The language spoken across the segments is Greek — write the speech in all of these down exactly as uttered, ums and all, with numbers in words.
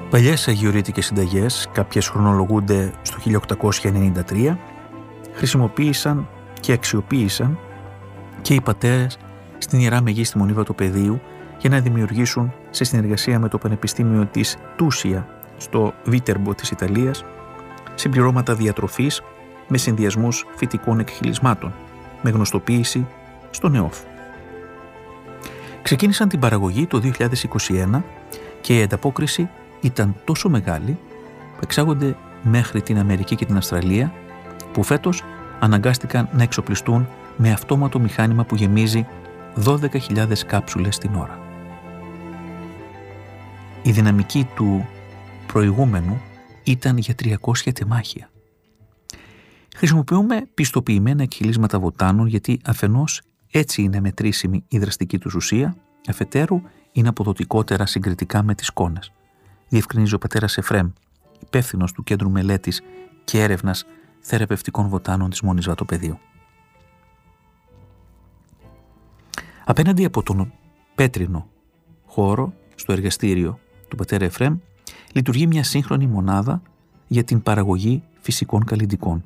Παλιές αγιορείτικες συνταγές, κάποιες χρονολογούνται στο χίλια οκτακόσια ενενήντα τρία, χρησιμοποίησαν και αξιοποίησαν και οι πατέρες στην Ιερά Μεγίστη Μονή Βατοπεδίου για να δημιουργήσουν, σε συνεργασία με το Πανεπιστήμιο της Τούσια στο Βίτερμπο της Ιταλίας, συμπληρώματα διατροφής με συνδυασμούς φυτικών εκχυλισμάτων, με γνωστοποίηση στο νεόφ. Ξεκίνησαν την παραγωγή το δύο χιλιάδες είκοσι ένα και η ανταπόκριση ήταν τόσο μεγάλη που εξάγονται μέχρι την Αμερική και την Αυστραλία, που φέτος αναγκάστηκαν να εξοπλιστούν με αυτόματο μηχάνημα που γεμίζει δώδεκα χιλιάδες κάψουλες την ώρα. Η δυναμική του προηγούμενου ήταν για τριακόσια τεμάχια. Χρησιμοποιούμε πιστοποιημένα εκχυλίσματα βοτάνων γιατί αφενός έτσι είναι μετρήσιμη η δραστική τους ουσία, αφετέρου είναι αποδοτικότερα συγκριτικά με τις σκόνες. Διευκρινίζει ο πατέρας Εφρέμ, υπεύθυνος του Κέντρου Μελέτης και Έρευνας Θεραπευτικών Βοτάνων της Μονής Βατοπεδίου. Απέναντι από τον πέτρινο χώρο, στο εργαστήριο του πατέρα Εφρέμ, λειτουργεί μια σύγχρονη μονάδα για την παραγωγή φυσικών καλλυντικών.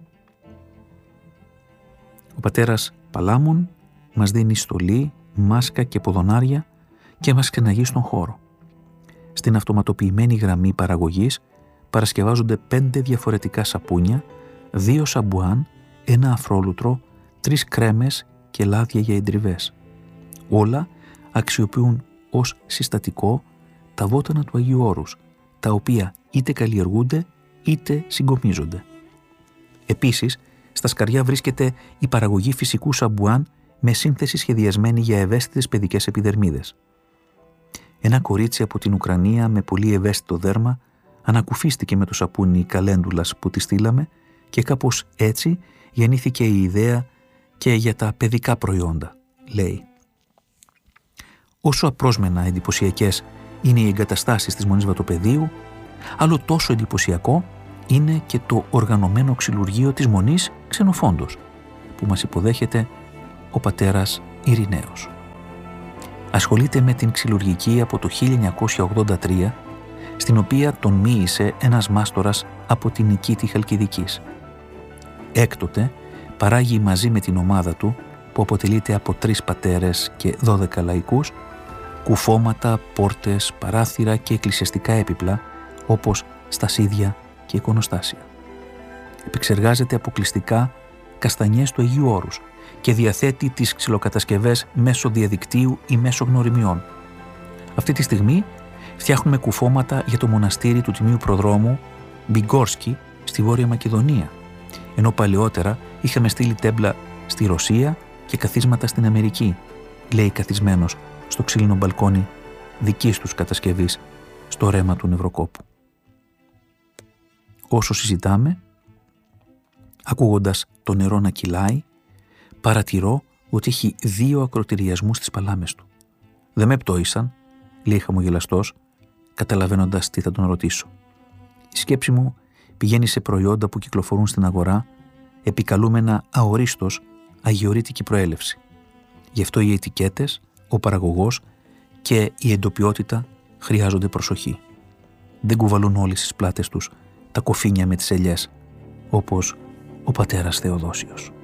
Ο πατέρας Παλάμων μας δίνει στολή, μάσκα και ποδονάρια και μας ξεναγεί στον χώρο. Στην αυτοματοποιημένη γραμμή παραγωγής παρασκευάζονται πέντε διαφορετικά σαπούνια, δύο σαμπουάν, ένα αφρόλουτρο, τρεις κρέμες και λάδια για εντριβές. Όλα αξιοποιούν ως συστατικό τα βότανα του Αγίου Όρους, τα οποία είτε καλλιεργούνται είτε συγκομίζονται. Επίσης, στα σκαριά βρίσκεται η παραγωγή φυσικού σαμπουάν με σύνθεση σχεδιασμένη για ευαίσθητες παιδικές επιδερμίδες. Ένα κορίτσι από την Ουκρανία με πολύ ευαίσθητο δέρμα ανακουφίστηκε με το σαπούνι καλέντουλας που τη στείλαμε και κάπως έτσι γεννήθηκε η ιδέα και για τα παιδικά προϊόντα, λέει. Όσο απρόσμενα εντυπωσιακές είναι οι εγκαταστάσεις της Μονής Βατοπεδίου, άλλο τόσο εντυπωσιακό είναι και το οργανωμένο ξυλουργείο της Μονής Ξενοφόντος, που μας υποδέχεται ο πατέρας Ειρηναίος. Ασχολείται με την ξυλουργική από το χίλια εννιακόσια ογδόντα τρία, στην οποία τον μοίησε ένας μάστορας από την Νικήτη Χαλκιδικής. Έκτοτε παράγει μαζί με την ομάδα του, που αποτελείται από τρεις πατέρες και δώδεκα λαϊκούς, κουφώματα, πόρτες, παράθυρα και εκκλησιαστικά έπιπλα, όπως στασίδια και εικονοστάσια. Επεξεργάζεται αποκλειστικά καστανιές του Αγίου Όρους και διαθέτει τις ξυλοκατασκευές μέσω διαδικτύου ή μέσω γνωριμιών. Αυτή τη στιγμή φτιάχνουμε κουφώματα για το μοναστήρι του Τιμίου Προδρόμου Μπιγκόρσκι στη Βόρεια Μακεδονία, ενώ παλαιότερα είχαμε στείλει τέμπλα στη Ρωσία και καθίσματα στην Αμερική, λέει καθισμένος στο ξύλινο μπαλκόνι δικής τους κατασκευής στο ρέμα του Νευροκόπου. Όσο συζητάμε, ακούγοντας το νερό να κυλάει, παρατηρώ ότι έχει δύο ακροτηριασμούς στις παλάμες του. «Δεν με πτώησαν», λέει χαμογελαστός, καταλαβαίνοντας τι θα τον ρωτήσω. Η σκέψη μου πηγαίνει σε προϊόντα που κυκλοφορούν στην αγορά, επικαλούμενα αορίστως αγιορείτικη προέλευση. Γι' αυτό οι ετικέτες, ο παραγωγός και η εντοπιότητα χρειάζονται προσοχή. Δεν κουβαλούν όλοι στις πλάτες τους τα κοφίνια με τις ελιές, όπως ο πατέρας Θεοδόσιος.